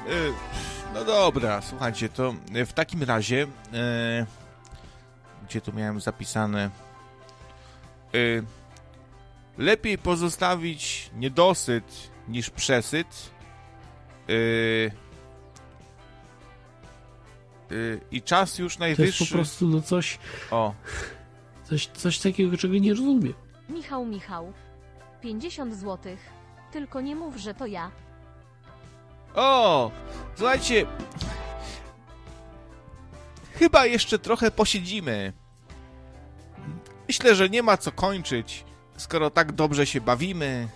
No dobra, słuchajcie, to w takim razie, gdzie tu miałem zapisane, lepiej pozostawić niedosyt niż przesyt. I czas już najwyższy. To jest po prostu no coś. O. Coś takiego, czego nie rozumiem. Michał. 50 zł. Tylko nie mów, że to ja. O! Słuchajcie. Chyba jeszcze trochę posiedzimy. Myślę, że nie ma co kończyć, skoro tak dobrze się bawimy.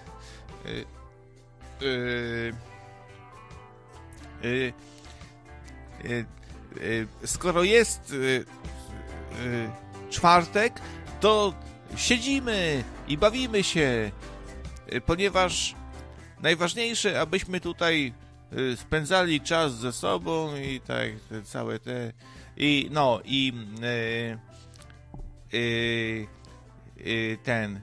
Skoro jest czwartek, to siedzimy i bawimy się, ponieważ najważniejsze, abyśmy tutaj spędzali czas ze sobą i tak całe te i no i ten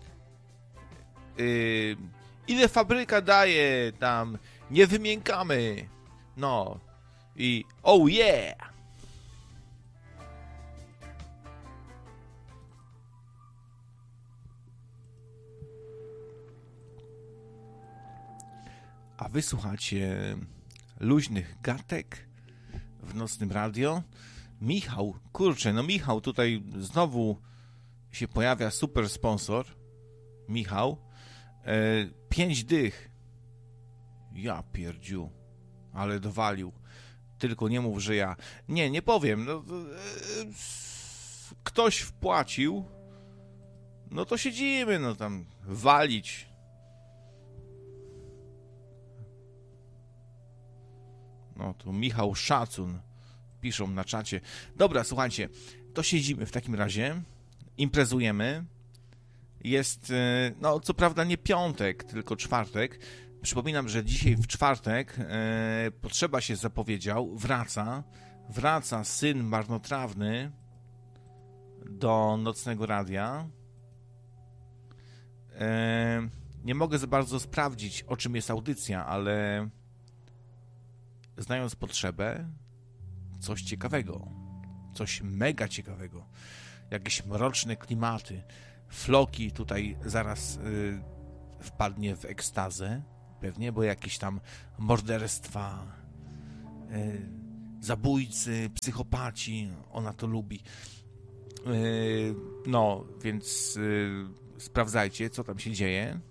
ile fabryka daje tam, nie wymiękamy, no i oh yeah. A wysłuchacie luźnych gatek w nocnym radio. Michał, kurczę, no Michał, tutaj znowu się pojawia super sponsor. Michał, 5 dych. Ja pierdziu, ale dowalił. Tylko nie mów, że ja. Nie powiem. No, ktoś wpłacił, no to siedzimy, no tam walić. No tu Michał szacun, piszą na czacie. Dobra, słuchajcie, to siedzimy w takim razie, imprezujemy. Jest, no co prawda nie piątek, tylko czwartek. Przypominam, że dzisiaj w czwartek Potrzeba się zapowiedział, wraca syn marnotrawny do nocnego radia. Nie mogę za bardzo sprawdzić, o czym jest audycja, ale znając Potrzebę, coś ciekawego, coś mega ciekawego, jakieś mroczne klimaty. Floki tutaj zaraz wpadnie w ekstazę, pewnie, bo jakieś tam morderstwa, zabójcy, psychopaci, ona to lubi. No, więc sprawdzajcie, co tam się dzieje.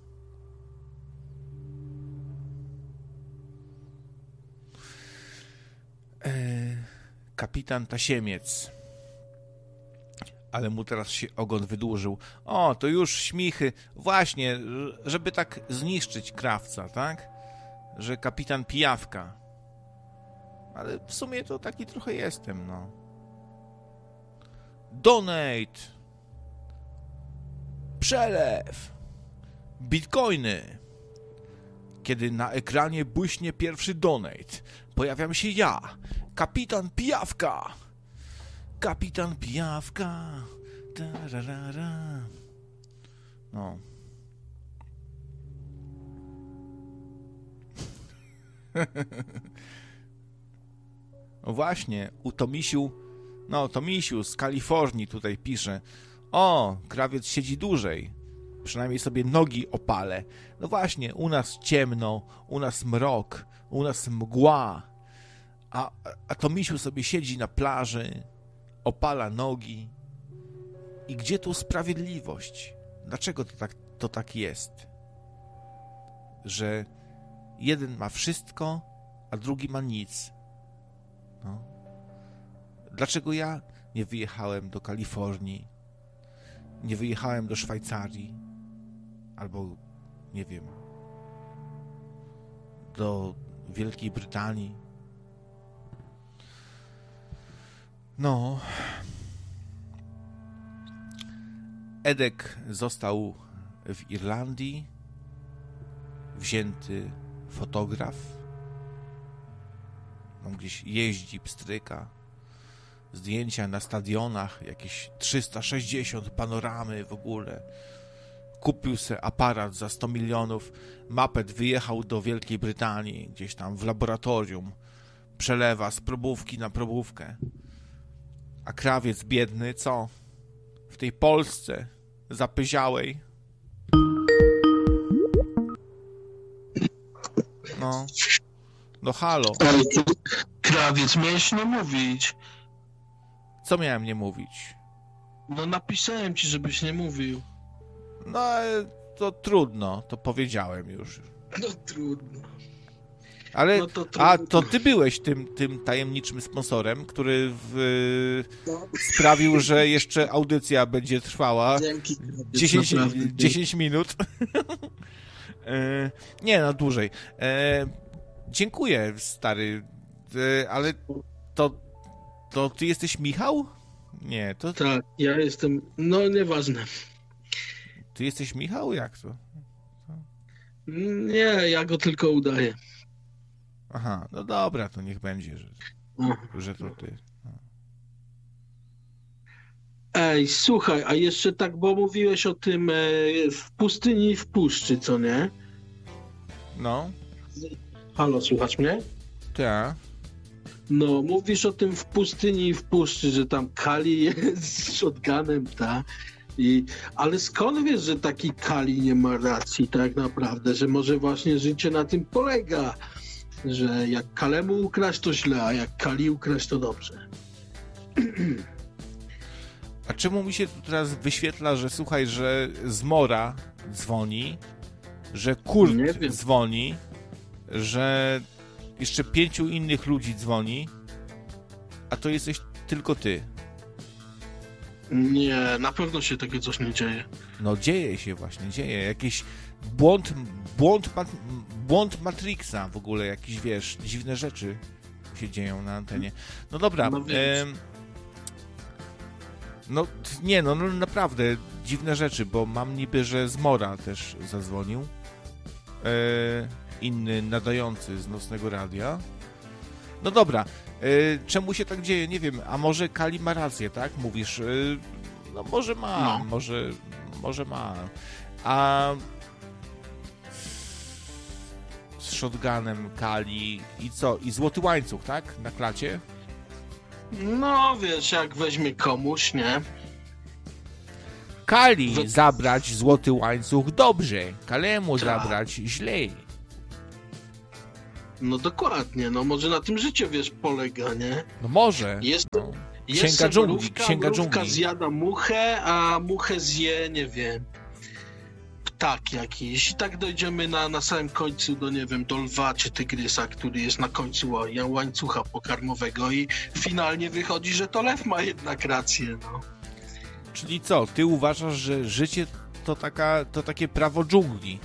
Kapitan Tasiemiec. Ale mu teraz się ogon wydłużył. O, to już śmichy. Właśnie, żeby tak zniszczyć krawca, tak? Że kapitan Pijawka. Ale w sumie to taki trochę jestem, no. Donate. Przelew. Bitcoiny. Kiedy na ekranie błyśnie pierwszy donate, pojawiam się ja, kapitan Pijawka. Kapitan Pijawka. Tararara. No. No właśnie, u Tomisiu, no Tomisiu z Kalifornii tutaj pisze: o, krawiec siedzi dłużej, przynajmniej sobie nogi opalę. No właśnie, u nas ciemno, u nas mrok, u nas mgła, a Tomisiu sobie siedzi na plaży, opala nogi. I gdzie tu sprawiedliwość? Dlaczego to tak jest? Że jeden ma wszystko, a drugi ma nic. No. Dlaczego ja nie wyjechałem do Kalifornii? Nie wyjechałem do Szwajcarii? Albo, nie wiem, do Wielkiej Brytanii? No. Edek został w Irlandii, wzięty fotograf, on gdzieś jeździ, pstryka, zdjęcia na stadionach, jakieś 360 panoramy w ogóle, kupił se aparat za 100 milionów, Muppet wyjechał do Wielkiej Brytanii, gdzieś tam w laboratorium, przelewa z probówki na probówkę. A krawiec biedny, co? W tej Polsce zapyziałej. No halo. Ale ty, krawiec, miałeś nie mówić. Co miałem nie mówić? No napisałem ci, żebyś nie mówił. No to trudno, to powiedziałem już. No trudno. Ale, No to trudno. to ty byłeś tym tajemniczym sponsorem, który sprawił, że jeszcze audycja będzie trwała Dzięki, 10 minut. Nie, no dłużej. Dziękuję, stary, ale to ty jesteś Michał? Nie, to Tak, ja jestem, no nieważne. ty jesteś Michał? Jak to? Nie, ja go tylko udaję. Aha, no dobra, to niech będzie, Aha. że to ty. Ej, słuchaj, a jeszcze tak, bo mówiłeś o tym w pustyni i w puszczy, co nie? No, Halo, słuchasz mnie? tak. No, mówisz o tym w pustyni i w puszczy, że tam Kali jest z shotgunem, ta? Ale skąd wiesz, że taki Kali nie ma racji tak naprawdę, że może właśnie życie na tym polega, że jak Kalemu ukraść to źle, a jak Kali ukraść to dobrze. A czemu mi się tu teraz wyświetla, że słuchaj, że Zmora dzwoni, że Kurt Nie wiem. dzwoni, że jeszcze 5 innych ludzi dzwoni, a to jesteś tylko ty. Nie, na pewno się takie coś nie dzieje. No dzieje się właśnie, dzieje. Jakiś błąd Matrixa w ogóle, jakieś, wiesz, dziwne rzeczy się dzieją na antenie. No dobra, No więc. no nie, no naprawdę dziwne rzeczy, bo mam niby, że Zmora też zadzwonił. Inny nadający z nocnego radia. No dobra, czemu się tak dzieje? Nie wiem, a może Kali ma rację, tak? Mówisz, no może ma, No. może ma. A z shotgunem Kali i co? I złoty łańcuch, tak? Na klacie? No wiesz, jak weźmie komuś, nie? Kali zabrać złoty łańcuch dobrze, Kalemu Tak. zabrać źle. No dokładnie, no może na tym życie, wiesz, polega, nie? No może. Jest, No. jest Księga dżungli, mrówka, księga mrówka dżungli. zjada muchę, a muchę zje, nie wiem, ptak jakiś. I tak dojdziemy na samym końcu do, nie wiem, do lwa czy tygrysa, który jest na końcu łańcucha pokarmowego i finalnie wychodzi, że to lew ma jednak rację, no. Czyli co, ty uważasz, że życie to takie prawo dżungli?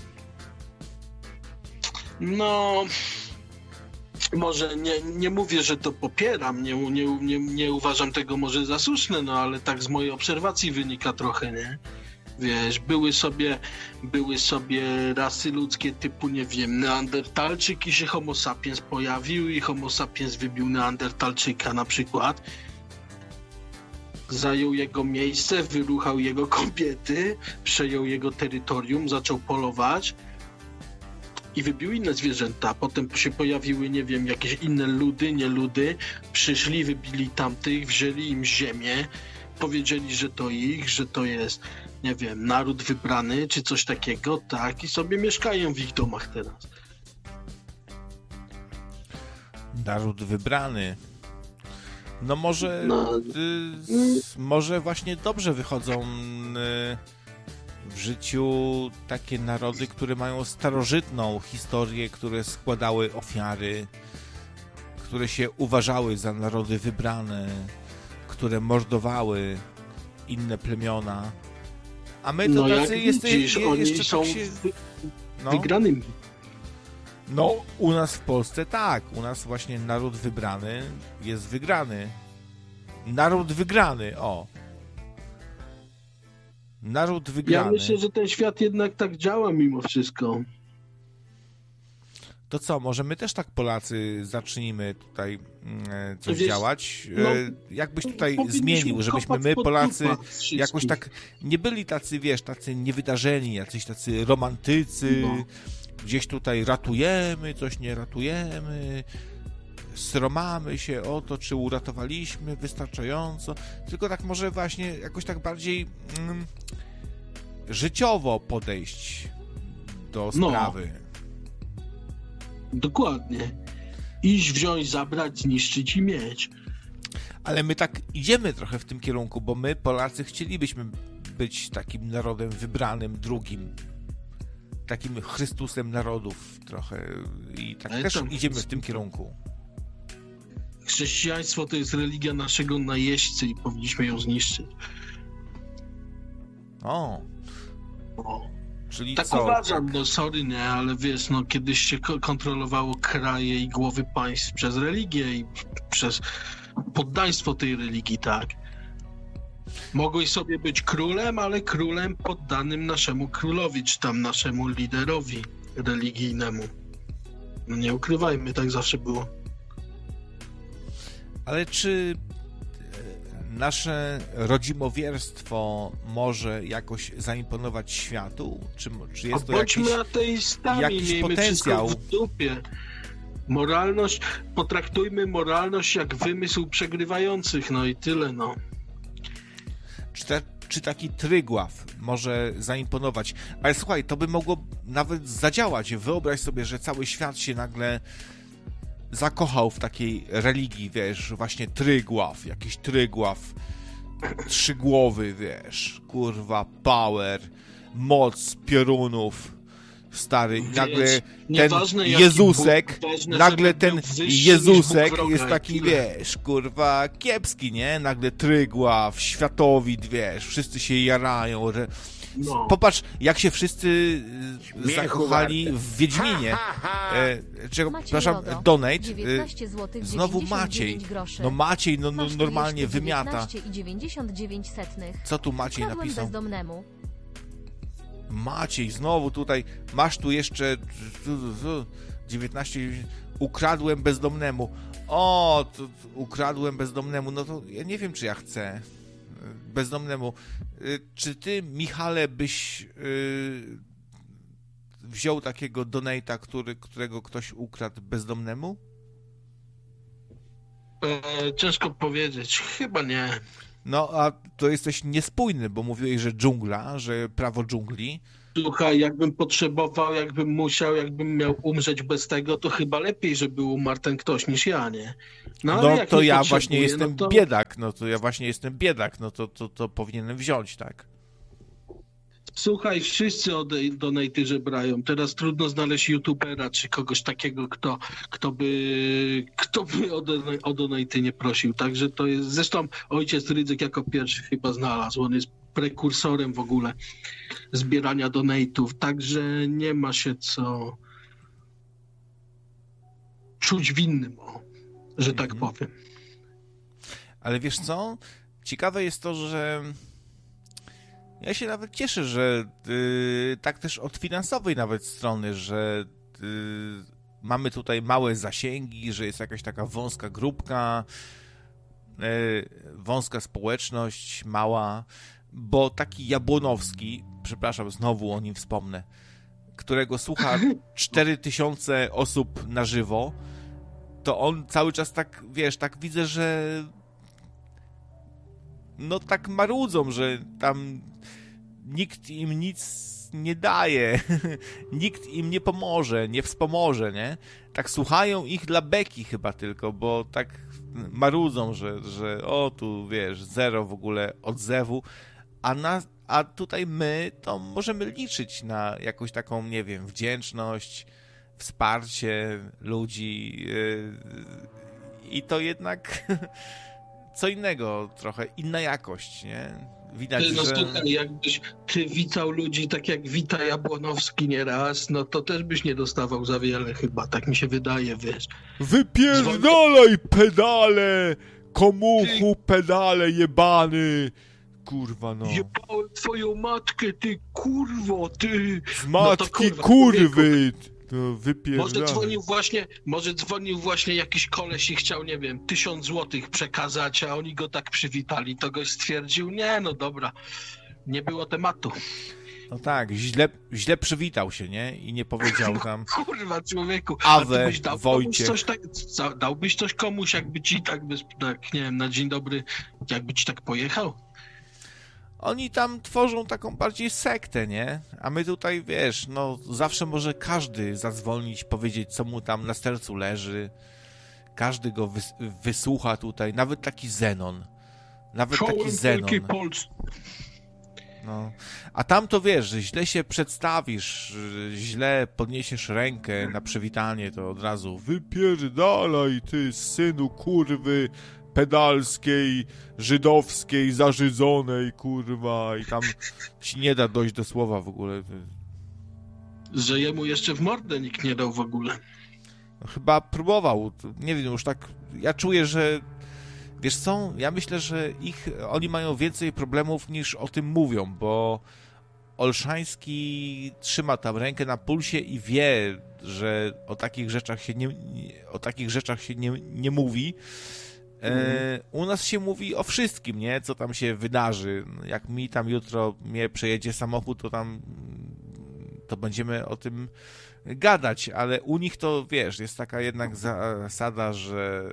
No, może nie mówię, że to popieram, nie uważam tego może za słuszne, no ale tak z mojej obserwacji wynika trochę, nie? Wiesz, były sobie rasy ludzkie typu, nie wiem, Neandertalczyk i się Homo sapiens pojawił i Homo sapiens wybił Neandertalczyka na przykład. Zajął jego miejsce, wyruchał jego kobiety, przejął jego terytorium, zaczął polować i wybił inne zwierzęta. Potem się pojawiły, nie wiem, jakieś inne ludy, nieludy, przyszli, wybili tamtych, wzięli im ziemię, powiedzieli, że to ich, że to jest, nie wiem, naród wybrany, czy coś takiego, tak, i sobie mieszkają w ich domach teraz. Naród wybrany. No może, No. może właśnie dobrze wychodzą w życiu takie narody, które mają starożytną historię, które składały ofiary, które się uważały za narody wybrane, które mordowały inne plemiona. A my to No jak tacy widzisz, oni jeszcze są tak się... wygranymi. No, u nas w Polsce tak. U nas właśnie naród wybrany jest wygrany. Naród wygrany, o. Naród wygrany. Ja myślę, że ten świat jednak tak działa mimo wszystko. To co, może my też tak Polacy zacznijmy tutaj coś Wiesz, działać? no, Jakbyś tutaj powinniśmy zmienił, żebyśmy kopać my pod Polacy dupa wszystkich. jakoś tak nie byli tacy, wiesz, tacy niewydarzeni, jacyś tacy romantycy, No. gdzieś tutaj ratujemy, coś nie ratujemy, sromamy się o to, czy uratowaliśmy wystarczająco, tylko tak może właśnie jakoś tak bardziej życiowo podejść do No. sprawy. Dokładnie. Iść, wziąć, zabrać, zniszczyć i mieć. Ale my tak idziemy trochę w tym kierunku, bo my, Polacy, chcielibyśmy być takim narodem wybranym, drugim. Takim Chrystusem narodów trochę. I tak Ale też to- idziemy w tym kierunku. Chrześcijaństwo to jest religia naszego najeźdźcy i powinniśmy ją zniszczyć. O, O. czyli Tak co? uważam, no sorry, nie, ale wiesz, no kiedyś się kontrolowało kraje i głowy państw przez religię i przez poddaństwo tej religii, tak. Mogłeś sobie być królem, ale królem poddanym naszemu królowi, czy tam naszemu liderowi religijnemu. No nie ukrywajmy, tak zawsze było. Ale czy nasze rodzimowierstwo może jakoś zaimponować światu? Czy jest to Bądźmy jakiś... ateistami, jakiś miejmy potencjał? wszystko w dupie. Moralność, potraktujmy moralność jak wymysł przegrywających, no i tyle, no. Czy taki Trygław może zaimponować? Ale słuchaj, to by mogło nawet zadziałać. Wyobraź sobie, że cały świat się nagle zakochał w takiej religii, wiesz, właśnie Trygław, jakiś Trygław trzygłowy, wiesz, kurwa, power, moc piorunów, stary, i nagle ten Nieważne, jaki Jezusek, Bóg, ważne, nagle żeby ten był wyższy niż Jezusek Bóg wroga jest i taki, tyle. wiesz, kurwa, kiepski, nie? Nagle Trygław, Światowit, wiesz, wszyscy się jarają. No. Popatrz, jak się wszyscy Śmiechu zakochali warte. w Wiedźminie. Maciej Przepraszam, Rodo, donate. 19 zł Znowu 99 Maciej. groszy. No Maciej, no Masz tu normalnie jeszcze wymiata. 19,99 setnych. Co tu Maciej Kradłem napisał? bezdomnemu. Maciej, znowu tutaj, masz tu jeszcze 19, ukradłem bezdomnemu. O, ukradłem bezdomnemu, no to ja nie wiem, czy ja chcę bezdomnemu. Czy ty, Michale, byś wziął takiego donata, którego ktoś ukradł bezdomnemu? Ciężko powiedzieć, chyba nie. No, a to jesteś niespójny, bo mówiłeś, że dżungla, że prawo dżungli. Słuchaj, jakbym potrzebował, jakbym musiał, jakbym miał umrzeć bez tego, to chyba lepiej, żeby umarł ten ktoś niż ja, nie? ale No jak to nie ja potrzebuję, właśnie jestem no to... biedak, no to powinienem wziąć, tak? Słuchaj, wszyscy donaty żebrają. Teraz trudno znaleźć youtubera czy kogoś takiego, kto by o donaty nie prosił. Także to jest... Zresztą ojciec Rydzyk jako pierwszy chyba znalazł. On jest prekursorem w ogóle zbierania donatów. Także nie ma się co czuć winnym, że tak powiem. Ale wiesz co? Ciekawe jest to, że ja się nawet cieszę, że tak też od finansowej nawet strony, że mamy tutaj małe zasięgi, że jest jakaś taka wąska grupka, wąska społeczność, mała, bo taki Jabłonowski, przepraszam, znowu o nim wspomnę, którego słucha 4000 osób na żywo, to on cały czas tak, wiesz, tak widzę, że no tak marudzą, że tam nikt im nic nie daje, nikt im nie pomoże, nie wspomoże, nie? Tak słuchają ich dla beki chyba tylko, bo tak marudzą, że o tu, wiesz, zero w ogóle odzewu, a tutaj my to możemy liczyć na jakąś taką, nie wiem, wdzięczność, wsparcie ludzi i to jednak co innego trochę, inna jakość, nie? Widać, No że... słuchaj, jakbyś ty witał ludzi tak jak wita Jabłonowski nieraz, no to też byś nie dostawał za wiele chyba, tak mi się wydaje, wiesz. Wypierdalaj pedale! Komuchu pedale jebany! Kurwa no. Jebałem twoją matkę, ty kurwo, ty! Z No to matki kurwa, kurwy! to wypierdala. Może dzwonił właśnie jakiś koleś i chciał, nie wiem, 1000 złotych przekazać, a oni go tak przywitali, to goś stwierdził, nie, no dobra, nie było tematu. No tak, źle przywitał się, nie? I nie powiedział tam... Kurwa, człowieku. Awe, Wojciech. Dałbyś coś komuś, jakby ci tak, nie wiem, na dzień dobry, jakby ci tak pojechał? Oni tam tworzą taką bardziej sektę, nie? A my tutaj, wiesz, no zawsze może każdy zadzwonić, powiedzieć, co mu tam na sercu leży. Każdy go wysłucha tutaj, nawet taki Zenon. No. A tam to wiesz, że źle się przedstawisz, źle podniesiesz rękę na przywitanie, to od razu wypierdalaj ty, synu kurwy pedalskiej, żydowskiej, zażydzonej, kurwa, i tam ci nie da dojść do słowa w ogóle. Że jemu jeszcze w mordę nikt nie dał w ogóle. No, chyba próbował, nie wiem, już tak, ja czuję, że wiesz co, ja myślę, że oni mają więcej problemów niż o tym mówią, bo Olszański trzyma tam rękę na pulsie i wie, że o takich rzeczach się nie mówi. U nas się mówi o wszystkim, nie? Co tam się wydarzy. Jak mi tam jutro przejedzie samochód, to będziemy o tym gadać, ale u nich to, wiesz, jest taka jednak zasada, że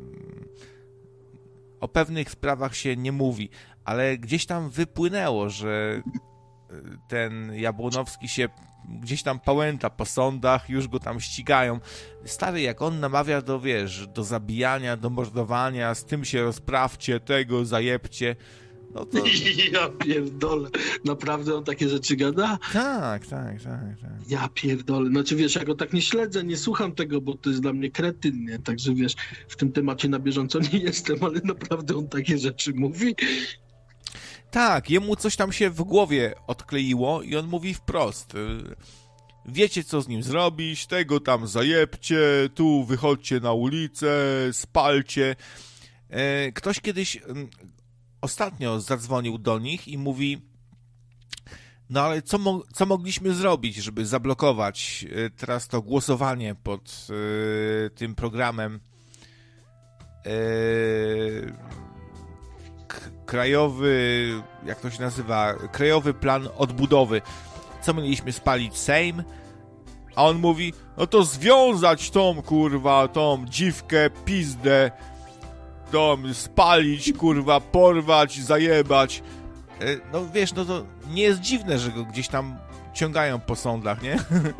o pewnych sprawach się nie mówi, ale gdzieś tam wypłynęło, że ten Jabłonowski się gdzieś tam pałęta po sądach, już go tam ścigają. Stary, jak on namawia do zabijania, do mordowania, z tym się rozprawcie, tego zajebcie, no to... Ja pierdolę. Naprawdę on takie rzeczy gada? Tak. Ja pierdolę. Znaczy wiesz, ja go tak nie śledzę, nie słucham tego, bo to jest dla mnie kretyn, nie? Także wiesz, w tym temacie na bieżąco nie jestem, ale naprawdę on takie rzeczy mówi. Tak, jemu coś tam się w głowie odkleiło i on mówi wprost. Wiecie, co z nim zrobić, tego tam zajebcie, tu wychodźcie na ulicę, spalcie. Ktoś kiedyś ostatnio zadzwonił do nich i mówi, no ale co mogliśmy zrobić, żeby zablokować teraz to głosowanie pod tym programem krajowy, jak to się nazywa, Krajowy Plan Odbudowy. Co mieliśmy spalić? Sejm? A on mówi, no to związać tą, kurwa, tą dziwkę, pizdę, tą spalić, kurwa, porwać, zajebać. No wiesz, no to nie jest dziwne, że go gdzieś tam ciągają po sądach, nie?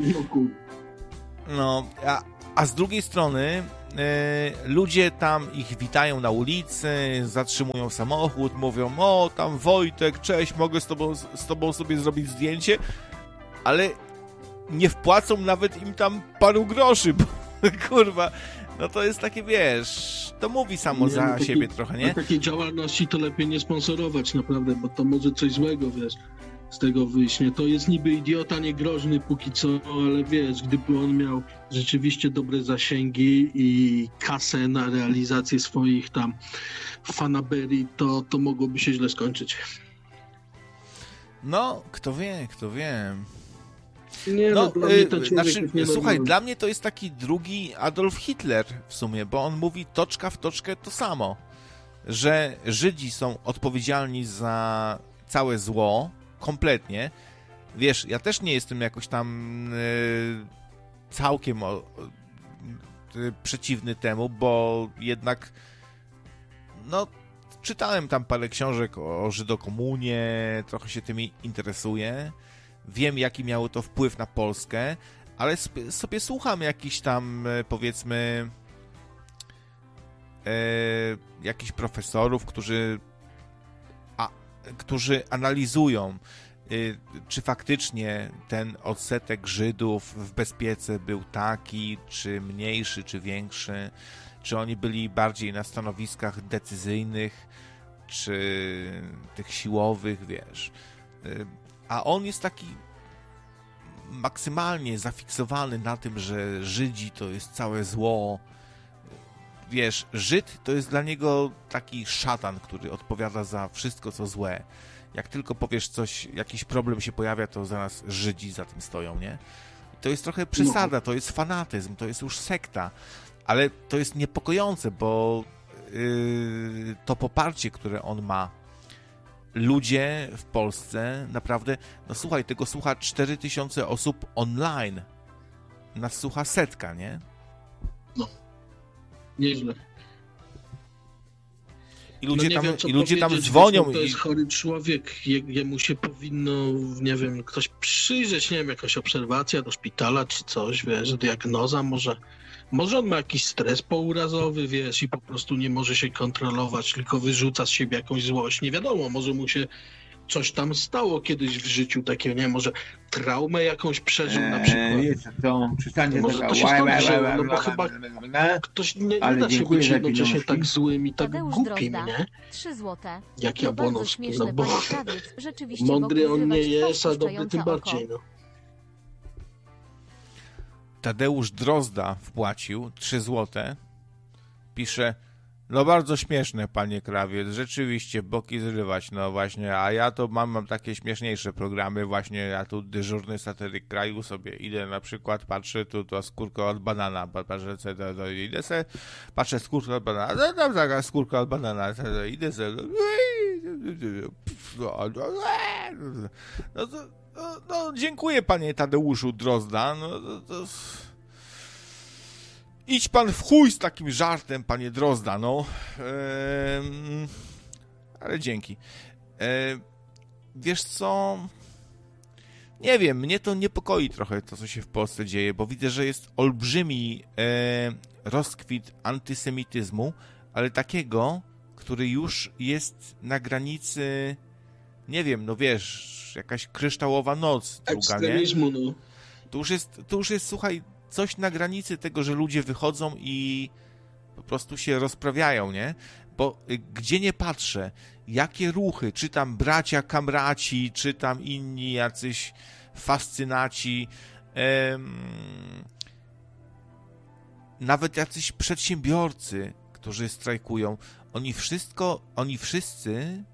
No, a z drugiej strony ludzie tam ich witają na ulicy, zatrzymują samochód, mówią, o tam Wojtek, cześć, mogę z tobą sobie zrobić zdjęcie, ale nie wpłacą nawet im tam paru groszy, bo kurwa, no to jest takie, wiesz, to mówi samo za siebie trochę, nie? Takiej działalności to lepiej nie sponsorować naprawdę, bo to może coś złego, wiesz, z tego wyjść, nie? To jest niby idiota, nie groźny póki co, ale wiesz, gdyby on miał rzeczywiście dobre zasięgi i kasę na realizację swoich tam fanaberii, to mogłoby się źle skończyć. No, kto wie. Nie, no dla mnie to słuchaj, dla mnie to jest taki drugi Adolf Hitler w sumie, bo on mówi toczka w toczkę to samo, że Żydzi są odpowiedzialni za całe zło, kompletnie. Wiesz, ja też nie jestem jakoś tam całkiem przeciwny temu, bo jednak no czytałem tam parę książek o żydokomunie, trochę się tymi interesuję. Wiem, jaki miało to wpływ na Polskę, ale sobie słucham jakichś tam, powiedzmy, jakichś profesorów, którzy analizują, czy faktycznie ten odsetek Żydów w bezpiece był taki, czy mniejszy, czy większy, czy oni byli bardziej na stanowiskach decyzyjnych, czy tych siłowych, wiesz. A on jest taki maksymalnie zafiksowany na tym, że Żydzi to jest całe zło. Wiesz, Żyd to jest dla niego taki szatan, który odpowiada za wszystko, co złe. Jak tylko powiesz coś, jakiś problem się pojawia, to zaraz Żydzi za tym stoją, nie? to jest trochę przesada, to jest fanatyzm, to jest już sekta, ale to jest niepokojące, bo to poparcie, które on ma, ludzie w Polsce naprawdę, no słuchaj, tego słucha 4000 osób online, nas słucha 100, nie? No, nieźle. I ludzie, nie tam, wiem, co i ludzie tam powiedzieć, dzwonią. To jest chory człowiek, jemu się powinno, nie wiem, ktoś przyjrzeć, nie wiem, jakaś obserwacja do szpitala czy coś, wiesz, diagnoza, może on ma jakiś stres pourazowy, wiesz, i po prostu nie może się kontrolować, tylko wyrzuca z siebie jakąś złość, nie wiadomo, może mu się coś tam stało kiedyś w życiu takiego, nie wiem, może traumę jakąś przeżył na przykład. Jest to przystanie Może tego to się stąd wzięło, no bo chyba ktoś nie da się być jednocześnie tak złym i tak Tadeusz głupim, Drozda, nie? 3 złote. Jak To bardzo Jabłonowski, śmieszne, no bo panie krawiec. Rzeczywiście mądry boki on nie zrywać jest, a dobry puszczające tym oko. bardziej, no. Tadeusz Drozda wpłacił 3 złote. Pisze, no bardzo śmieszne, panie krawiec, rzeczywiście, boki zrywać, no właśnie, a ja to mam takie śmieszniejsze programy, właśnie ja tu dyżurny satyryk kraju sobie idę na przykład, patrzę, tu to skórka od banana, patrzę, idę se, patrzę skórka od banana, no tam taka skórka od banana, idę se, no to, no dziękuję, panie Tadeuszu Drozda, no to... Idź pan w chuj z takim żartem, panie Drozda, no. Ale dzięki. Wiesz co? Nie wiem, mnie to niepokoi trochę to, co się w Polsce dzieje, bo widzę, że jest olbrzymi rozkwit antysemityzmu, ale takiego, który już jest na granicy, nie wiem, no wiesz, jakaś kryształowa noc druga, nie? Ekstremizmu, no. To już jest, słuchaj, coś na granicy tego, że ludzie wychodzą i po prostu się rozprawiają, nie? Bo gdzie nie patrzę, jakie ruchy, czy tam bracia kamraci, czy tam inni jacyś fascynaci, nawet jacyś przedsiębiorcy, którzy strajkują, oni wszyscy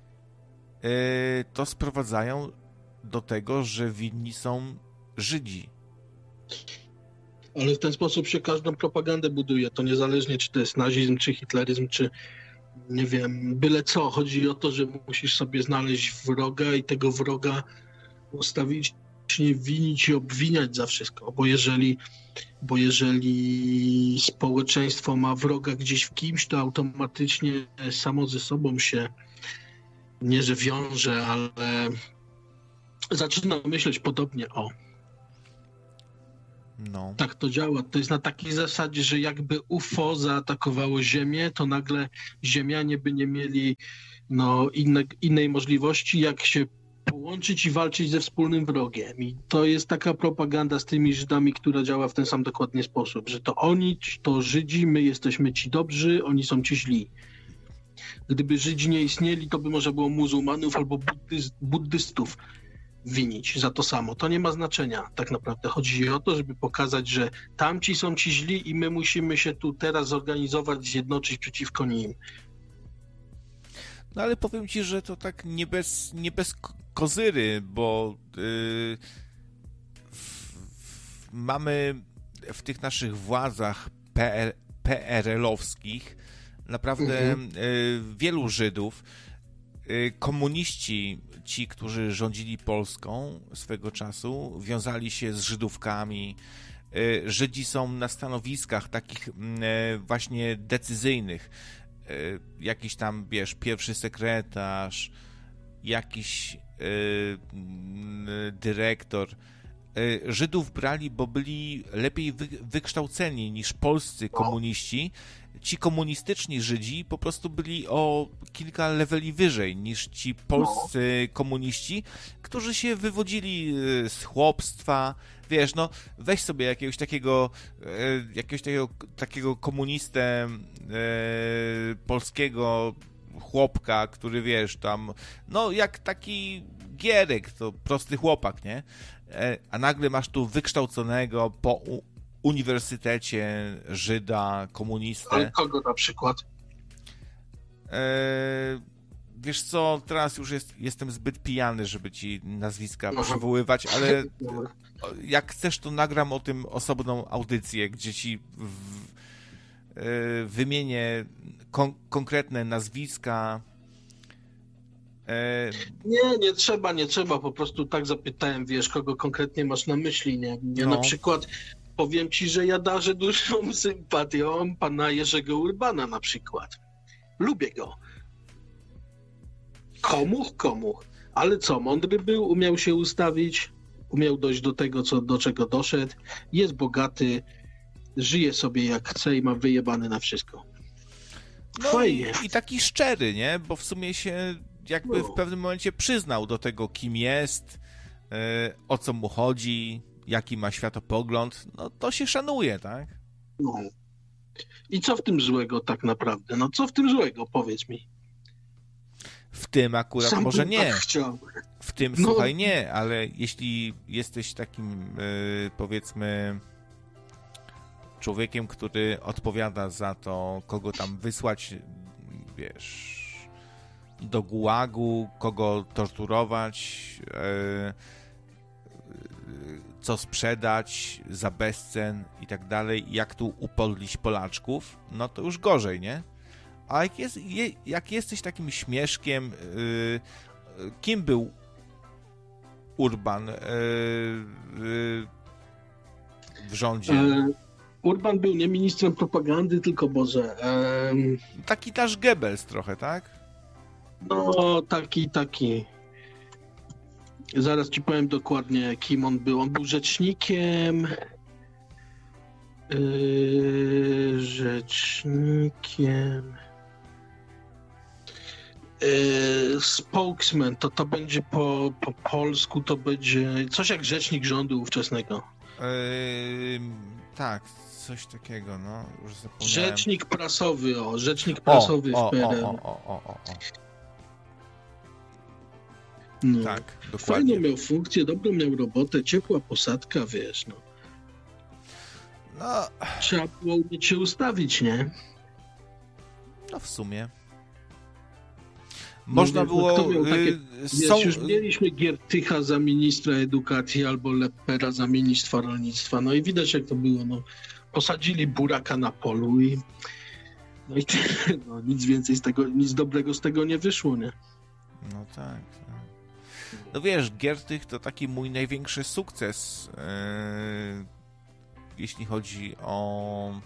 to sprowadzają do tego, że winni są Żydzi. Ale w ten sposób się każdą propagandę buduje. To niezależnie, czy to jest nazizm, czy hitleryzm, czy nie wiem, byle co. Chodzi o to, że musisz sobie znaleźć wroga i tego wroga ustawicznie winić i obwiniać za wszystko. Bo jeżeli społeczeństwo ma wroga gdzieś w kimś, to automatycznie samo ze sobą się nie że wiąże, ale zaczyna myśleć podobnie o. No. Tak to działa. To jest na takiej zasadzie, że jakby UFO zaatakowało Ziemię, to nagle Ziemianie by nie mieli innej możliwości, jak się połączyć i walczyć ze wspólnym wrogiem. I to jest taka propaganda z tymi Żydami, która działa w ten sam dokładnie sposób, że to oni, to Żydzi, my jesteśmy ci dobrzy, oni są ci źli. Gdyby Żydzi nie istnieli, to by można było muzułmanów albo buddystów winić za to samo. To nie ma znaczenia tak naprawdę. Chodzi o to, żeby pokazać, że tamci są ci źli i my musimy się tu teraz zorganizować, zjednoczyć przeciwko nim. No ale powiem ci, że to tak nie bez kozyry, bo mamy w tych naszych władzach PRL-owskich naprawdę wielu Żydów. Komuniści, ci, którzy rządzili Polską swego czasu, wiązali się z Żydówkami. Żydzi są na stanowiskach takich właśnie decyzyjnych. Jakiś tam, wiesz, pierwszy sekretarz, jakiś dyrektor. Żydów brali, bo byli lepiej wykształceni niż polscy komuniści. Ci komunistyczni Żydzi po prostu byli o kilka leveli wyżej niż ci polscy komuniści, którzy się wywodzili z chłopstwa. Wiesz, no weź sobie jakiegoś takiego komunistę polskiego chłopka, który wiesz, tam, no jak taki Gierek, to prosty chłopak, nie? A nagle masz tu wykształconego po uniwersytecie Żyda, komunistę. Ale kogo na przykład? wiesz co, teraz już jestem zbyt pijany, żeby ci nazwiska przywoływać, ale jak chcesz, to nagram o tym osobną audycję, gdzie ci wymienię konkretne nazwiska. Nie trzeba, po prostu tak zapytałem, wiesz, kogo konkretnie masz na myśli, nie? Ja na przykład powiem ci, że ja darzę dużą sympatią pana Jerzego Urbana na przykład. Lubię go. Komuch. Ale co, mądry był, umiał się ustawić, umiał dojść do tego, do czego doszedł, jest bogaty, żyje sobie jak chce i ma wyjebane na wszystko. No fajnie. I taki szczery, nie? Bo w sumie się jakby w pewnym momencie przyznał do tego, kim jest, o co mu chodzi, jaki ma światopogląd. No to się szanuje, tak? No. I co w tym złego tak naprawdę? No co w tym złego, powiedz mi. W tym akurat Sam może bym nie. tak chciał. W tym, słuchaj, nie, ale jeśli jesteś takim, powiedzmy, człowiekiem, który odpowiada za to, kogo tam wysłać, wiesz, do gułagu, kogo torturować, co sprzedać za bezcen i tak dalej, jak tu upodlić Polaczków, no to już gorzej, nie? A jak jesteś takim śmieszkiem, kim był Urban w rządzie? Urban był nie ministrem propagandy, tylko Boże. Taki też Goebbels trochę, tak? No, taki. Zaraz ci powiem dokładnie, kim on był. On był rzecznikiem. Spokesman, to będzie po polsku, to będzie coś jak rzecznik rządu ówczesnego. Tak, coś takiego, no, już zapomniałem. Rzecznik prasowy w PRL. No. Tak, dokładnie. Fajnie miał funkcję, dobrą miał robotę, ciepła posadka, wiesz, no. No. Trzeba było umieć się ustawić, nie? No w sumie. Można było... Już mieliśmy Giertycha za ministra edukacji albo Lepera za ministra rolnictwa. No i widać, jak to było. No, posadzili buraka na polu i nic więcej z tego, nic dobrego z tego nie wyszło, nie? No tak. No wiesz, Giertych to taki mój największy sukces, jeśli chodzi o...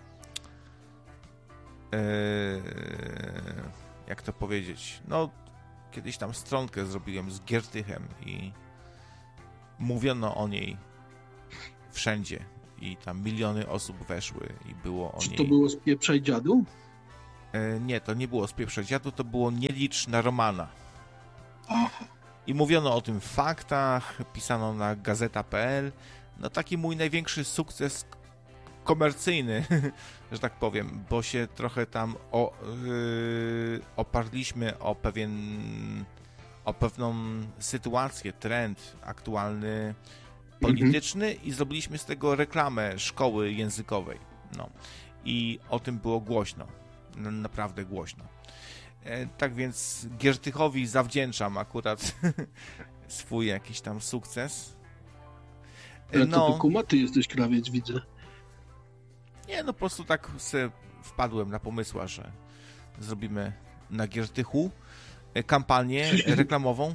jak to powiedzieć? No, kiedyś tam stronkę zrobiłem z Giertychem i mówiono o niej wszędzie i tam miliony osób weszły i było o niej... Czy to było z Pieprzaj Dziadu? Nie, to nie było z Pieprzaj Dziadu, to było Nie licz na Romana. I mówiono o tym w faktach, pisano na gazeta.pl. No taki mój największy sukces komercyjny, że tak powiem, bo się trochę tam oparliśmy o pewną sytuację, trend aktualny, polityczny i zrobiliśmy z tego reklamę szkoły językowej. No. I o tym było głośno. Naprawdę głośno. Tak więc Giertychowi zawdzięczam akurat swój jakiś tam sukces. Ale to ty kumaty jesteś, krawiec, widzę. Nie, no po prostu tak sobie wpadłem na pomysła, że zrobimy na Giertychu kampanię reklamową.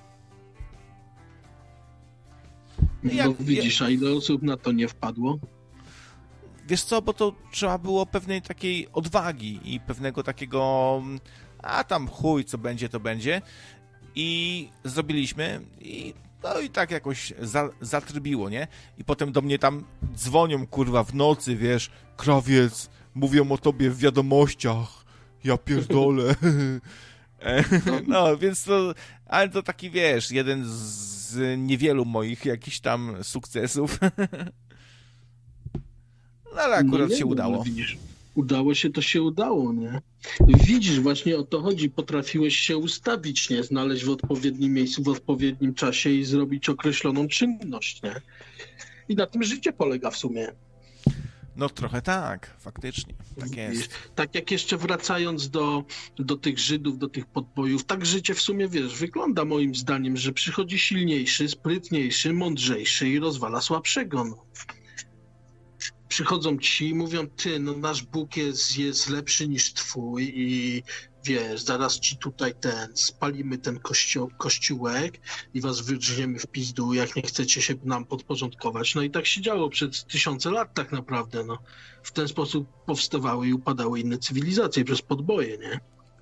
No widzisz, a ile osób na to nie wpadło? Wiesz co, bo to trzeba było pewnej takiej odwagi i pewnego takiego a tam chuj, co będzie, to będzie. I zrobiliśmy i no i tak jakoś zatrybiło, nie? I potem do mnie tam dzwonią, kurwa, w nocy, wiesz, krawiec, mówią o tobie w wiadomościach, ja pierdolę. No, więc to, ale to taki, wiesz, jeden z niewielu moich jakichś tam sukcesów. No, ale akurat się udało. Widzisz, udało się, to się udało, nie? Widzisz, właśnie o to chodzi. Potrafiłeś się ustawić, nie? Znaleźć w odpowiednim miejscu, w odpowiednim czasie i zrobić określoną czynność, nie? I na tym życie polega w sumie. No trochę tak, faktycznie, tak jest. Tak jak jeszcze wracając do tych Żydów, do tych podbojów, tak życie w sumie, wiesz, wygląda moim zdaniem, że przychodzi silniejszy, sprytniejszy, mądrzejszy i rozwala słabszego. No. Przychodzą ci i mówią, ty, no nasz Bóg jest lepszy niż twój i wiesz, zaraz ci tutaj spalimy ten kościółek i was wyrżniemy w pizdu, jak nie chcecie się nam podporządkować. No i tak się działo przez tysiące lat tak naprawdę, no. W ten sposób powstawały i upadały inne cywilizacje przez podboje, nie?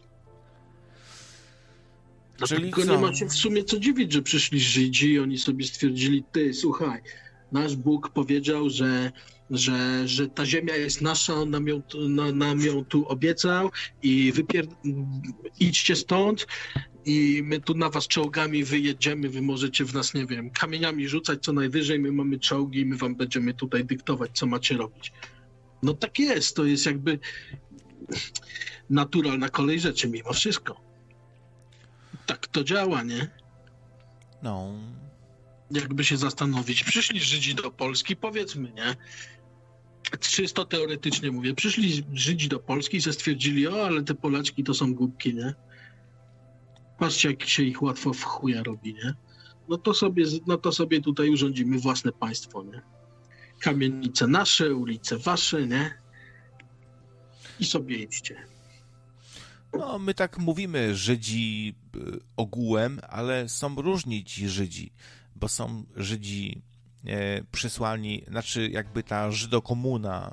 Dlatego nie ma się w sumie co dziwić, że przyszli Żydzi i oni sobie stwierdzili, ty, słuchaj, nasz Bóg powiedział, że ta ziemia jest nasza, on nam ją tu obiecał i idźcie stąd i my tu na was czołgami wyjedziemy, wy możecie w nas, nie wiem, kamieniami rzucać co najwyżej, my mamy czołgi i my wam będziemy tutaj dyktować, co macie robić. No tak jest, to jest jakby naturalna kolej rzeczy mimo wszystko. Tak to działa, nie? No. Jakby się zastanowić. Przyszli Żydzi do Polski, powiedzmy, nie? Czysto teoretycznie mówię. Przyszli Żydzi do Polski i stwierdzili, ale te Polaczki to są głupki, nie? Patrzcie, jak się ich łatwo w chuja robi, nie? No to sobie tutaj urządzimy własne państwo, nie? Kamienice nasze, ulice wasze, nie? I sobie idźcie. No, my tak mówimy Żydzi ogółem, ale są różni ci Żydzi, bo są Żydzi przysłani, znaczy jakby ta Żydokomuna,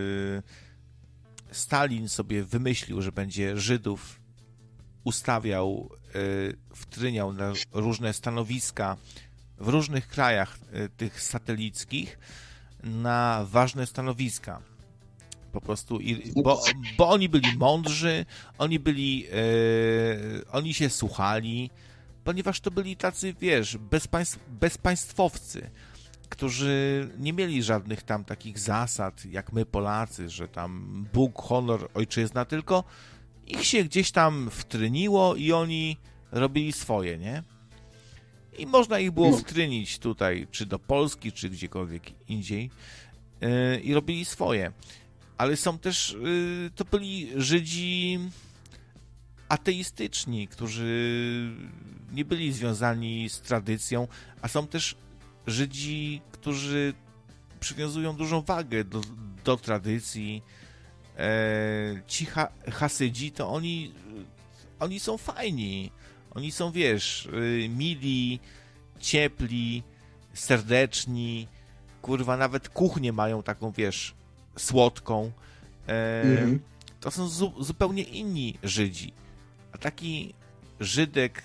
Stalin sobie wymyślił, że będzie Żydów ustawiał, wtryniał na różne stanowiska w różnych krajach tych satelickich na ważne stanowiska. Po prostu, bo oni byli mądrzy, oni się słuchali, ponieważ to byli tacy, wiesz, bezpaństwowcy, którzy nie mieli żadnych tam takich zasad, jak my Polacy, że tam Bóg, honor, ojczyzna, tylko ich się gdzieś tam wtryniło i oni robili swoje, nie? I można ich było wtrynić tutaj, czy do Polski, czy gdziekolwiek indziej i robili swoje. Ale są też, to byli Żydzi ateistyczni, którzy nie byli związani z tradycją, a są też Żydzi, którzy przywiązują dużą wagę do tradycji. Ci Hasydzi, to oni są fajni. Oni są, wiesz, mili, ciepli, serdeczni. Kurwa, nawet kuchnię mają taką, wiesz, słodką. To są zupełnie inni Żydzi. A taki Żydek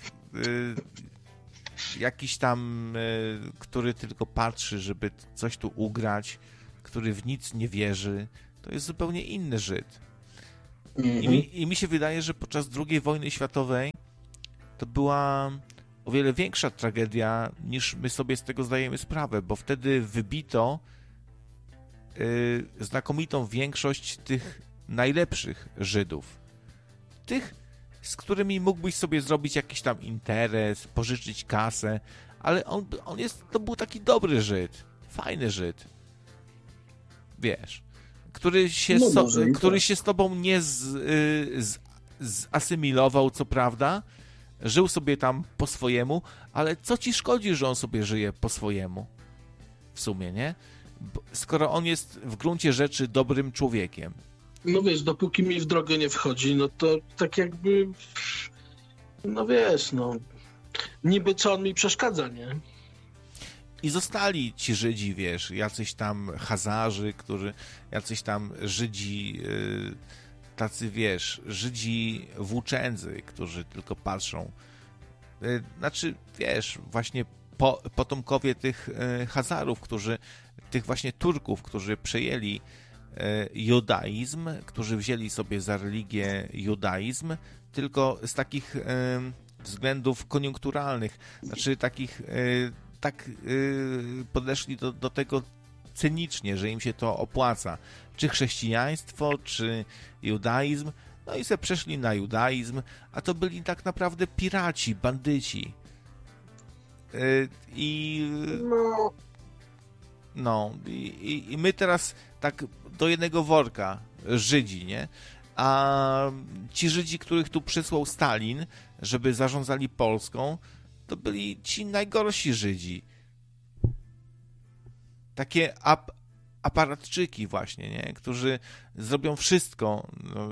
jakiś tam, który tylko patrzy, żeby coś tu ugrać, który w nic nie wierzy, to jest zupełnie inny Żyd. I mi się wydaje, że podczas II wojny światowej to była o wiele większa tragedia, niż my sobie z tego zdajemy sprawę, bo wtedy wybito znakomitą większość tych najlepszych Żydów. Tych, z którymi mógłbyś sobie zrobić jakiś tam interes, pożyczyć kasę, ale to był taki dobry Żyd, fajny Żyd. Wiesz, który się z tobą nie zasymilował, co prawda, żył sobie tam po swojemu, ale co ci szkodzi, że on sobie żyje po swojemu? W sumie, nie? Skoro on jest w gruncie rzeczy dobrym człowiekiem. No wiesz, dopóki mi w drogę nie wchodzi, no to tak jakby, no wiesz, no niby co on mi przeszkadza, nie? I zostali ci Żydzi, wiesz, jacyś tam Hazarzy, jacyś tam Żydzi, tacy, wiesz, Żydzi włóczędzy, którzy tylko patrzą. Znaczy, wiesz, właśnie potomkowie tych Hazarów, tych właśnie Turków, którzy przejęli judaizm, którzy wzięli sobie za religię judaizm, tylko z takich względów koniunkturalnych, znaczy takich tak podeszli do tego cynicznie, że im się to opłaca. Czy chrześcijaństwo, czy judaizm. No i se przeszli na judaizm, a to byli tak naprawdę piraci, bandyci. No i my teraz tak do jednego worka Żydzi, nie? A ci Żydzi, których tu przysłał Stalin, żeby zarządzali Polską, to byli ci najgorsi Żydzi. Takie aparatczyki właśnie, nie? Którzy zrobią wszystko, no,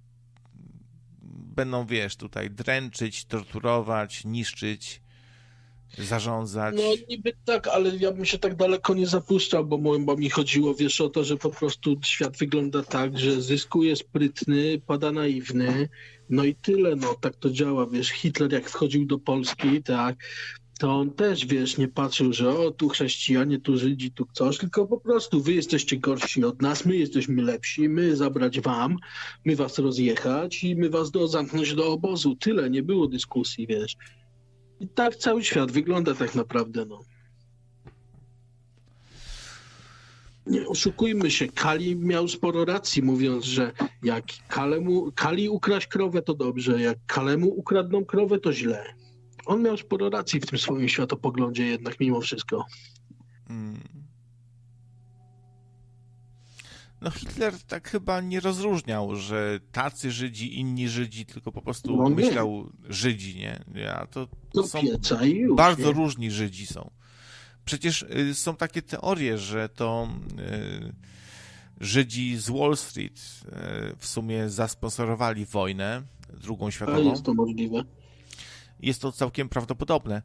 będą, wiesz, tutaj dręczyć, torturować, niszczyć, zarządzać. No niby tak, ale ja bym się tak daleko nie zapuszczał, bo mi chodziło, wiesz, o to, że po prostu świat wygląda tak, że zyskuje sprytny, pada naiwny, no i tyle, no tak to działa, wiesz, Hitler jak wchodził do Polski, tak, to on też, wiesz, nie patrzył, że o, tu chrześcijanie, tu Żydzi, tu coś, tylko po prostu wy jesteście gorsi od nas, my jesteśmy lepsi, my zabrać wam, my was rozjechać i my was zamknąć do obozu. Tyle, nie było dyskusji, wiesz. I tak cały świat wygląda tak naprawdę, no. Nie oszukujmy się, Kali miał sporo racji, mówiąc, że jak Kali ukraść krowę, to dobrze, jak Kalemu ukradną krowę, to źle. On miał sporo racji w tym swoim światopoglądzie jednak mimo wszystko. No Hitler tak chyba nie rozróżniał, że tacy Żydzi, inni Żydzi, tylko po prostu No nie. myślał Żydzi, nie? To Do są pieca i już, bardzo nie? różni Żydzi są. Przecież są takie teorie, że to Żydzi z Wall Street w sumie zasponsorowali wojnę, drugą A światową. jest to możliwe. Jest to całkiem prawdopodobne.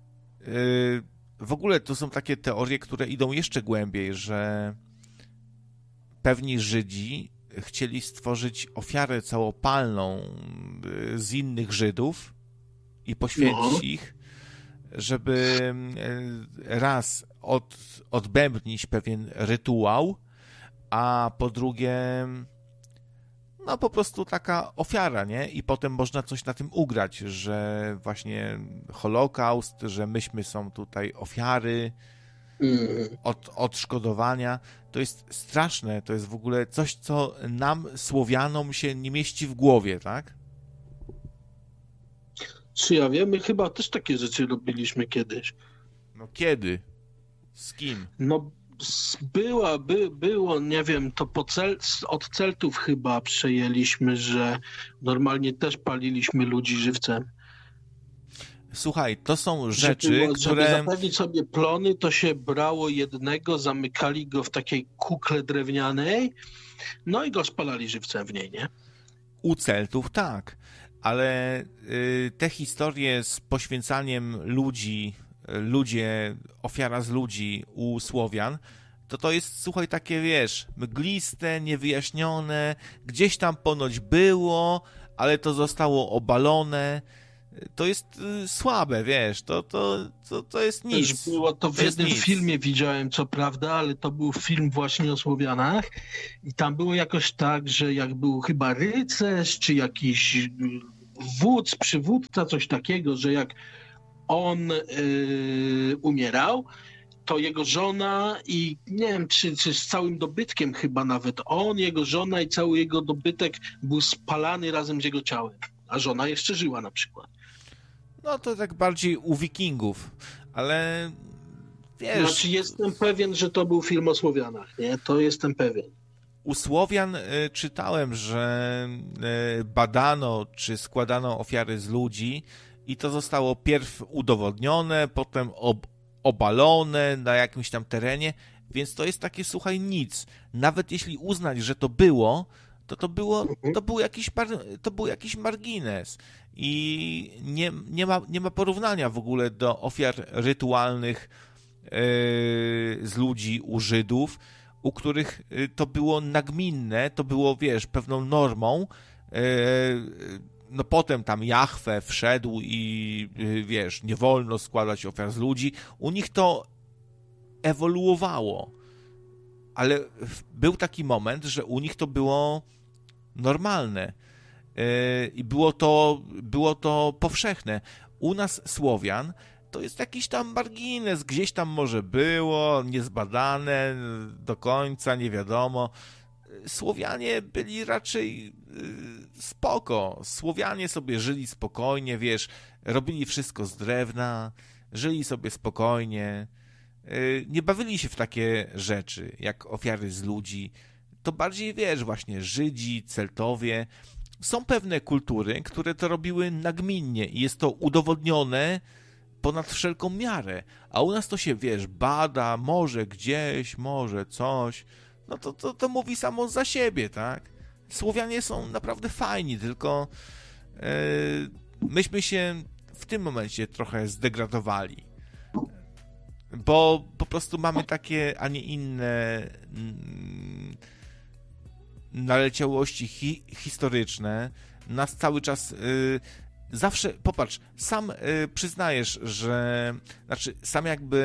W ogóle to są takie teorie, które idą jeszcze głębiej, że pewni Żydzi chcieli stworzyć ofiarę całopalną z innych Żydów i poświęcić ich, żeby raz odbębnić pewien rytuał, a po drugie no po prostu taka ofiara, nie? I potem można coś na tym ugrać, że właśnie Holokaust, że myśmy są tutaj ofiary odszkodowania. To jest straszne, to jest w ogóle coś, co nam, Słowianom, się nie mieści w głowie, tak? Czy ja wiem, my chyba też takie rzeczy robiliśmy kiedyś. No kiedy? Z kim? No było, nie wiem, to od Celtów chyba przejęliśmy, że normalnie też paliliśmy ludzi żywcem. Słuchaj, to są Że rzeczy, było, które... Żeby zapewnić sobie plony, to się brało jednego, zamykali go w takiej kukle drewnianej, no i go spalali żywcem w niej, nie? U Celtów tak, ale te historie z poświęcaniem ludzi, ofiara z ludzi u Słowian, to jest, słuchaj, takie, wiesz, mgliste, niewyjaśnione, gdzieś tam ponoć było, ale to zostało obalone. To jest słabe, wiesz, to jest nic. Też było to w jednym filmie, widziałem, co prawda, ale to był film właśnie o Słowianach i tam było jakoś tak, że jak był chyba rycerz, czy jakiś wódz, przywódca, coś takiego, że jak on umierał, to jego żona i nie wiem, czy z całym dobytkiem chyba nawet on, jego żona i cały jego dobytek był spalany razem z jego ciałem, a żona jeszcze żyła na przykład. No to tak bardziej u Wikingów, ale wiesz... Znaczy jestem pewien, że to był film o Słowianach, nie? To jestem pewien. U Słowian czytałem, że badano, czy składano ofiary z ludzi i to zostało pierw udowodnione, potem obalone na jakimś tam terenie, więc to jest takie, słuchaj, nic. Nawet jeśli uznać, że to było, to był jakiś margines i nie ma porównania w ogóle do ofiar rytualnych z ludzi u Żydów, u których to było nagminne, to było, wiesz, pewną normą. No potem tam Jahwe wszedł i, wiesz, nie wolno składać ofiar z ludzi. U nich to ewoluowało, ale był taki moment, że u nich to było normalne i było to powszechne. U nas, Słowian, to jest jakiś tam margines, gdzieś tam może było, niezbadane do końca, nie wiadomo. Słowianie byli raczej spoko. Słowianie sobie żyli spokojnie, wiesz, robili wszystko z drewna, żyli sobie spokojnie, nie bawili się w takie rzeczy, jak ofiary z ludzi. To bardziej, wiesz, właśnie Żydzi, Celtowie. Są pewne kultury, które to robiły nagminnie i jest to udowodnione ponad wszelką miarę. A u nas to się, wiesz, bada, może gdzieś, może coś. No to mówi samo za siebie, tak? Słowianie są naprawdę fajni, tylko myśmy się w tym momencie trochę zdegradowali. Bo po prostu mamy takie, a nie inne naleciałości historyczne. Nas cały czas zawsze, popatrz, sam przyznajesz, że znaczy sam jakby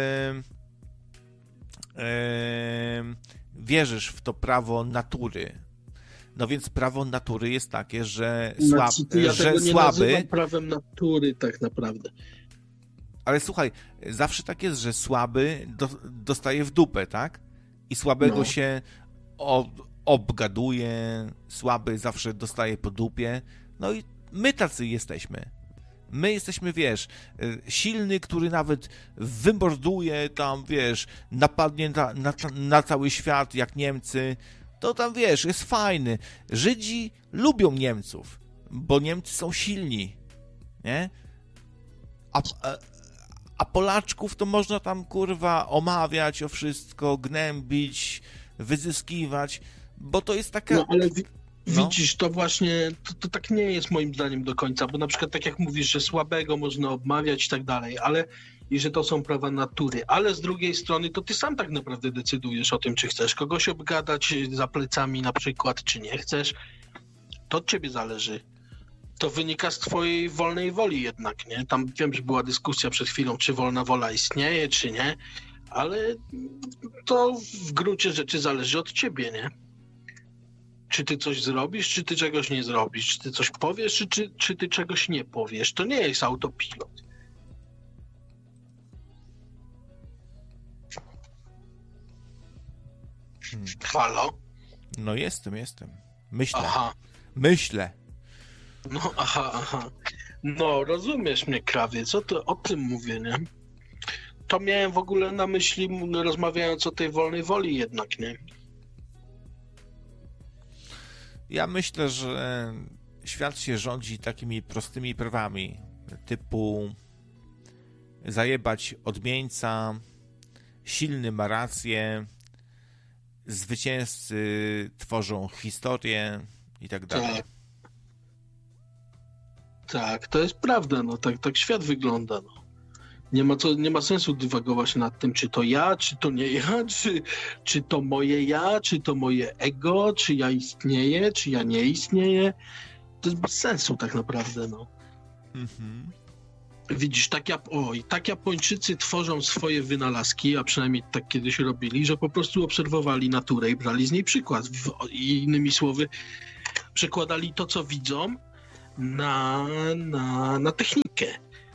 wierzysz w to prawo natury. No więc prawo natury jest takie, że Ja tego nie słaby... nazywam prawem natury tak naprawdę. Ale słuchaj, zawsze tak jest, że słaby dostaje w dupę, tak? I słabego się obgaduje, słaby zawsze dostaje po dupie. No i my tacy jesteśmy. My jesteśmy, wiesz, silny, który nawet wymorduje tam, wiesz, napadnie na cały świat, jak Niemcy. To tam, wiesz, jest fajny. Żydzi lubią Niemców, bo Niemcy są silni, nie? A Polaczków to można tam, kurwa, omawiać o wszystko, gnębić, wyzyskiwać, bo to jest taka... No, ale widzisz, to właśnie, to tak nie jest moim zdaniem do końca, bo na przykład tak jak mówisz, że słabego można obmawiać i tak dalej, ale i że to są prawa natury, ale z drugiej strony to ty sam tak naprawdę decydujesz o tym, czy chcesz kogoś obgadać za plecami na przykład, czy nie chcesz, to od ciebie zależy. To wynika z twojej wolnej woli jednak, nie? Tam wiem, że była dyskusja przed chwilą, czy wolna wola istnieje, czy nie, ale to w gruncie rzeczy zależy od ciebie, nie? Czy ty coś zrobisz, czy ty czegoś nie zrobisz, czy ty coś powiesz, czy ty czegoś nie powiesz. To nie jest autopilot. Halo? No jestem. Myślę. Aha. Myślę. No, aha. No, rozumiesz mnie, krawiec, o tym mówię, nie? To miałem w ogóle na myśli, rozmawiając o tej wolnej woli jednak, nie? Ja myślę, że świat się rządzi takimi prostymi prawami, typu zajebać odmieńca, silny ma rację, zwycięzcy tworzą historię i tak dalej. Tak, to jest prawda, no tak świat wygląda, no. Nie ma sensu dywagować nad tym, czy to ja, czy to nie ja, czy to moje ja, czy to moje ego, czy ja istnieję, czy ja nie istnieję. To jest bez sensu tak naprawdę, no. Mhm. Widzisz, tak Japończycy tworzą swoje wynalazki, a przynajmniej tak kiedyś robili, że po prostu obserwowali naturę i brali z niej przykład. I innymi słowy, przekładali to, co widzą, na technikę.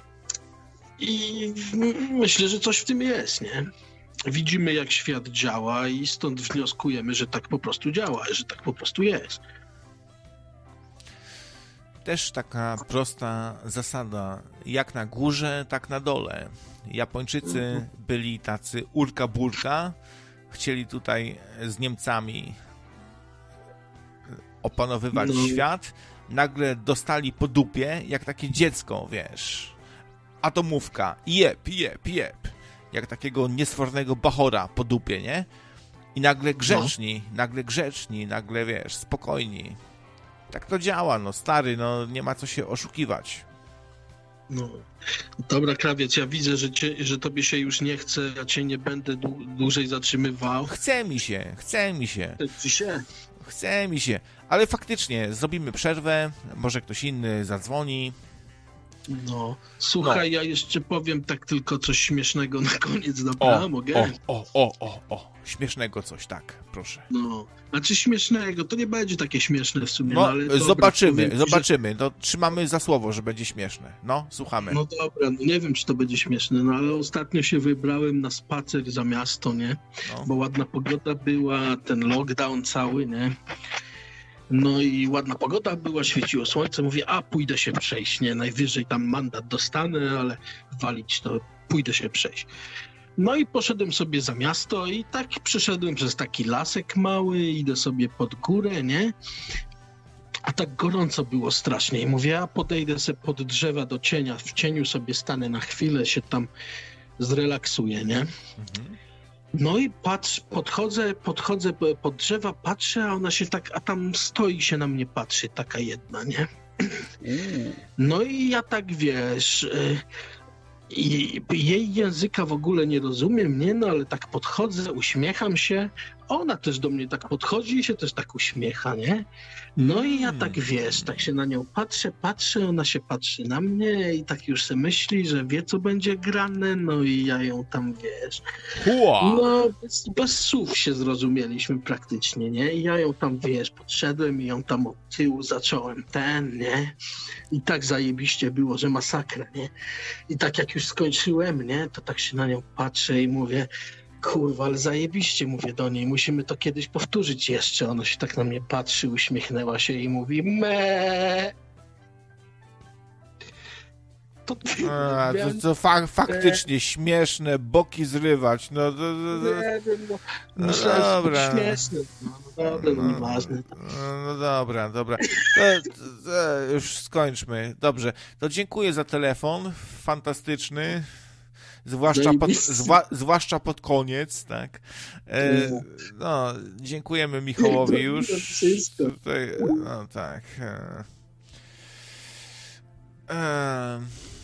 I myślę, że coś w tym jest, nie? Widzimy, jak świat działa i stąd wnioskujemy, że tak po prostu działa, że tak po prostu jest. Też taka prosta zasada, jak na górze, tak na dole. Japończycy byli tacy urka-burka, chcieli tutaj z Niemcami opanowywać świat, nagle dostali po dupie, jak takie dziecko, wiesz, atomówka, jeb, jak takiego niesfornego bachora po dupie, nie? I nagle grzeczni, nagle, wiesz, spokojni. Tak to działa, no stary, no nie ma co się oszukiwać. No, dobra, krawiec, ja widzę, że tobie się już nie chce, ja cię nie będę dłużej zatrzymywał. Chce mi się, ale faktycznie zrobimy przerwę, może ktoś inny zadzwoni. No, słuchaj, ja jeszcze powiem tak tylko coś śmiesznego na koniec, dobra? Mogę? Śmiesznego coś, tak, proszę. No, znaczy śmiesznego, to nie będzie takie śmieszne w sumie, no ale dobra, zobaczymy, to trzymamy za słowo, że będzie śmieszne. No, słuchamy. No dobra, no nie wiem, czy to będzie śmieszne, no ale ostatnio się wybrałem na spacer za miasto, nie? No. Bo ładna pogoda była, ten lockdown cały, nie? No i ładna pogoda była, świeciło słońce, mówię, pójdę się przejść, nie? Najwyżej tam mandat dostanę, ale walić to, pójdę się przejść. No i poszedłem sobie za miasto i tak przeszedłem przez taki lasek mały, idę sobie pod górę, nie? A tak gorąco było strasznie i mówię, ja podejdę sobie pod drzewa do cienia, w cieniu sobie stanę na chwilę, się tam zrelaksuję, nie? No i podchodzę pod drzewa, patrzę, a ona się tak, a tam stoi się na mnie patrzy, taka jedna, nie? No i ja tak, wiesz, i jej języka w ogóle nie rozumiem, nie? No ale tak podchodzę, uśmiecham się, ona też do mnie tak podchodzi i się też tak uśmiecha, nie? No i ja tak, wiesz, tak się na nią patrzę, ona się patrzy na mnie i tak już sobie myśli, że wie, co będzie grane, no i ja ją tam, wiesz... No, bez słów się zrozumieliśmy praktycznie, nie? I ja ją tam, wiesz, podszedłem i ją tam od tyłu zacząłem nie? I tak zajebiście było, że masakra, nie? I tak jak już skończyłem, nie? To tak się na nią patrzę i mówię, kurwa, ale zajebiście, mówię do niej, musimy to kiedyś powtórzyć jeszcze. Ona się tak na mnie patrzy, uśmiechnęła się i mówi, me. To faktycznie śmieszne, boki zrywać. No, nie wiem, myślałem, dobra. Że to śmieszne. Nieważne. No dobra. To już skończmy. Dobrze, to dziękuję za telefon. Fantastyczny. Zwłaszcza pod koniec, tak? No, dziękujemy Michałowi już. Tutaj, no tak.